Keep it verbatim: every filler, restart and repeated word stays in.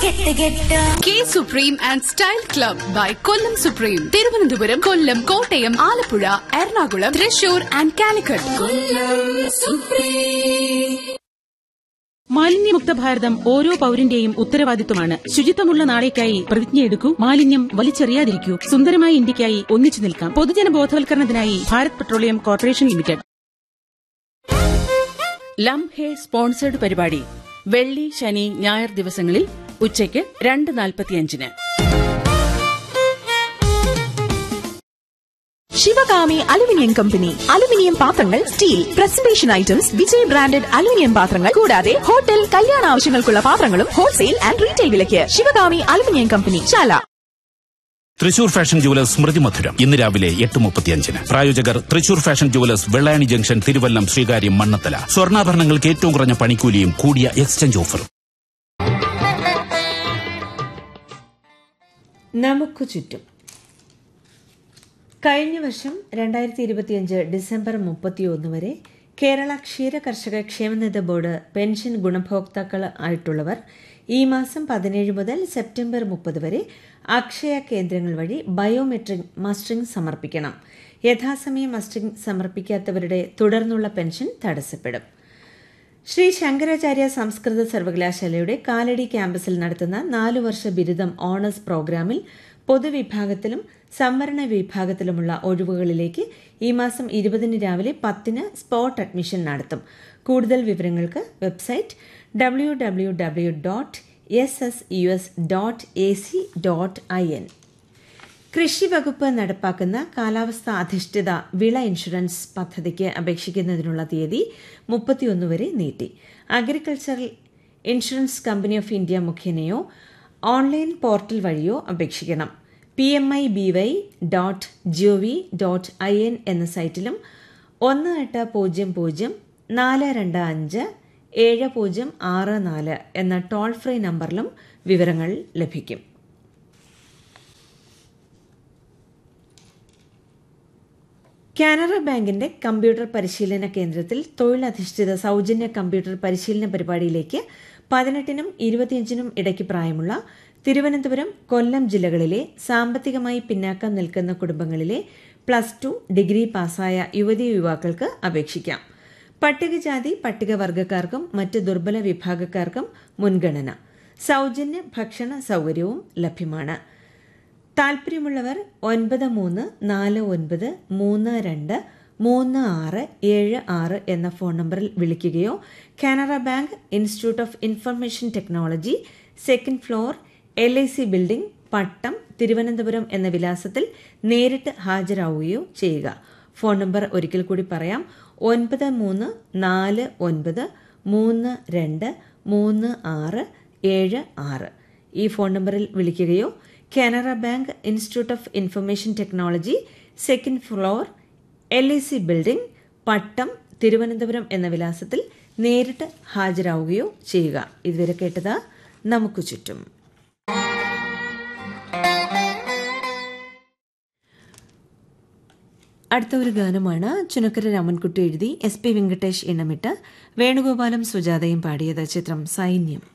K supreme and style club by Kollam supreme. Thiruvananthapuram, Kollam, Kottayam, Alappuzha, Ernakulam, Thrissur and Calicut. മാലിന്യമുക്ത ഭാരതം ഓരോ പൌരന്റെയും ഉത്തരവാദിത്വമാണ്. ശുചിത്വമുള്ള നാളേക്കായി പ്രതിജ്ഞയെടുക്കൂ. മാലിന്യം വലിച്ചെറിയാതിരിക്കൂ. സുന്ദരമായ ഇന്ത്യയ്ക്കായി ഒന്നിച്ചു നിൽക്കാം. പൊതുജന ബോധവൽക്കരണത്തിനായി ഭാരത് പെട്രോളിയം കോർപ്പറേഷൻ ലിമിറ്റഡ്. ലം ഹേ സ്പോൺസേഡ് പരിപാടി വെള്ളി, ശനി, ഞായർ ദിവസങ്ങളിൽ ഉച്ചയ്ക്ക് രണ്ട് നാൽപ്പത്തിയഞ്ചിന്. ശിവകാമി അലുമിനിയം കമ്പനി അലുമിനിയം പാത്രങ്ങൾ, steel presentation items, Vijay branded aluminium പാത്രങ്ങൾ കൂടാതെ ഹോട്ടൽ, കല്യാണ ആവശ്യങ്ങൾക്കുള്ള പാത്രങ്ങളും ഹോൾസെയിൽ ആൻഡ് റീറ്റെയിൽ വിലയ്ക്ക്. ശിവകാമി അലുമിനിയം കമ്പനി, ചാല. തൃശൂർ ഫാഷൻ ജുവലേഴ്സ് സ്മൃതി മധുരം ഇന്ന് രാവിലെ എട്ട് മുപ്പത്തിയഞ്ചിന്. പ്രായോജകർ Thrissur fashion jewellers, Vellayani junction, Thiruvallam, Sreekaryam, Mannathala. സ്വർണ്ണാഭരണങ്ങൾക്ക് ഏറ്റവും കുറഞ്ഞ പണിക്കൂലിയും കൂടിയ എക്സ്ചേഞ്ച് ഓഫറും. നമുക്ക് ചുറ്റും. കഴിഞ്ഞ വർഷം രണ്ടായിരത്തി ഇരുപത്തിയഞ്ച് ഡിസംബർ മുപ്പത്തിയൊന്ന് വരെ കേരള ക്ഷീര കർഷക ക്ഷേമനിധി ബോർഡ് പെൻഷൻ ഗുണഭോക്താക്കൾ ആയിട്ടുള്ളവർ ഈ മാസം പതിനേഴ് മുതൽ സെപ്റ്റംബർ മുപ്പത് വരെ അക്ഷയ കേന്ദ്രങ്ങൾ വഴി ബയോമെട്രിക് മസ്റ്ററിംഗ് സമർപ്പിക്കണം. യഥാസമയം മസ്റ്ററിംഗ് സമർപ്പിക്കാത്തവരുടെ തുടർന്നുള്ള പെൻഷൻ തടസ്സപ്പെടും. ശ്രീ ശങ്കരാചാര്യ സംസ്കൃത സർവകലാശാലയുടെ കാലടി ക്യാമ്പസിൽ നടത്തുന്ന നാലു വർഷ ബിരുദം ഓണേഴ്സ് പ്രോഗ്രാമിൽ പൊതുവിഭാഗത്തിലും സംവരണ വിഭാഗത്തിലുമുള്ള ഒഴിവുകളിലേക്ക് ഈ മാസം ഇരുപതിന് രാവിലെ പത്തിന് സ്പോട്ട് അഡ്മിഷൻ നടത്തും. കൂടുതൽ വിവരങ്ങൾക്ക് website W W W dot S S U S dot A C dot I N. കൃഷി വകുപ്പ് നടപ്പാക്കുന്ന കാലാവസ്ഥ അധിഷ്ഠിത വിള ഇൻഷുറൻസ് പദ്ധതിക്ക് അപേക്ഷിക്കുന്നതിനുള്ള തീയതി മുപ്പത്തിയൊന്ന് വരെ നീട്ടി. Agricultural insurance company of India മുഖേനയോ online portal വഴിയോ അപേക്ഷിക്കണം. P M I B Y dot G O V dot I N എന്ന സൈറ്റിലും ഒന്ന് എട്ട് പൂജ്യം പൂജ്യം നാല് രണ്ട് അഞ്ച് ഏഴ് പൂജ്യം ആറ് നാല് എന്ന ടോൾ ഫ്രീ നമ്പറിലും വിവരങ്ങൾ ലഭിക്കും. കാനറ ബാങ്കിന്റെ കമ്പ്യൂട്ടർ പരിശീലന കേന്ദ്രത്തിൽ തൊഴിലധിഷ്ഠിത സൗജന്യ കമ്പ്യൂട്ടർ പരിശീലന പരിപാടിയിലേക്ക് പതിനെട്ടിനും ഇരുപത്തിയഞ്ചിനും ഇടയ്ക്ക് പ്രായമുള്ള തിരുവനന്തപുരം, കൊല്ലം ജില്ലകളിലെ സാമ്പത്തികമായി പിന്നാക്കം നിൽക്കുന്ന കുടുംബങ്ങളിലെ പ്ലസ് ടു, ഡിഗ്രി പാസ്സായ യുവതീ യുവാക്കൾക്ക് അപേക്ഷിക്കാം. പട്ടികജാതി പട്ടികവർഗക്കാർക്കും മറ്റ് ദുർബല വിഭാഗക്കാർക്കും മുൻഗണന. സൗജന്യ ഭക്ഷണ സൗകര്യവും ലഭ്യമാണ്. താൽപര്യമുള്ളവർ ഒൻപത് മൂന്ന് നാല് ഒൻപത് മൂന്ന് രണ്ട് മൂന്ന് ആറ് ഏഴ് ആറ് എന്ന ഫോൺ നമ്പറിൽ വിളിക്കുകയോ Canara bank institute of information technology, second floor, L I C building, പട്ടം, തിരുവനന്തപുരം എന്ന വിലാസത്തിൽ നേരിട്ട് ഹാജരാവുകയോ ചെയ്യുക. ഫോൺ നമ്പർ ഒരിക്കൽ കൂടി പറയാം: ഒൻപത് മൂന്ന് നാല് ഒൻപത് മൂന്ന് രണ്ട് മൂന്ന് ആറ് ഏഴ് ആറ്. ഈ ഫോൺ നമ്പറിൽ വിളിക്കുകയോ Canara bank institute of information technology, second floor, L I C building, പട്ടം, തിരുവനന്തപുരം എന്ന വിലാസത്തിൽ നേരിട്ട് ഹാജരാവുകയോ ചെയ്യുക. ഇതുവരെ കേട്ടത് നമുക്ക് ചുറ്റും. അടുത്ത ഒരു ഗാനമാണ് ചുനക്കര രാമൻകുട്ടി എഴുതി എസ് പി വെങ്കടേഷ് ഇണമിട്ട് വേണുഗോപാലും സുജാതയും പാടിയത്. ചിത്രം സൈന്യം.